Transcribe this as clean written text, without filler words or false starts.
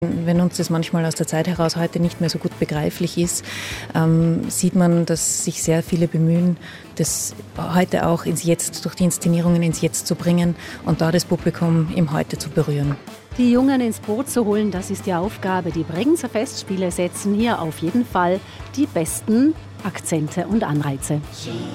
Wenn uns das manchmal aus der Zeit heraus heute nicht mehr so gut begreiflich ist, sieht man, dass sich sehr viele bemühen, das heute auch ins Jetzt, durch die Inszenierungen ins Jetzt zu bringen und da das Publikum im Heute zu berühren. Die Jungen ins Boot zu holen, das ist die Aufgabe. Die Bregenzer Festspiele setzen hier auf jeden Fall die besten Akzente und Anreize.